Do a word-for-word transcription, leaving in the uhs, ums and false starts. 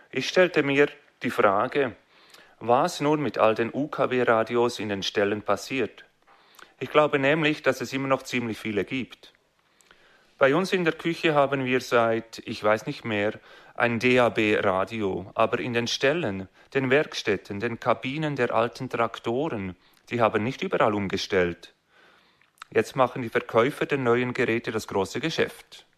Ich stellte mir die Frage, was nun mit all den U K W-Radios in den Ställen passiert. Ich glaube nämlich, dass es immer noch ziemlich viele gibt. Bei uns in der Küche haben wir seit, ich weiß nicht mehr, ein D A B-Radio, aber in den Ställen, den Werkstätten, den Kabinen der alten Traktoren, die haben nicht überall umgestellt. Jetzt machen die Verkäufer der neuen Geräte das große Geschäft.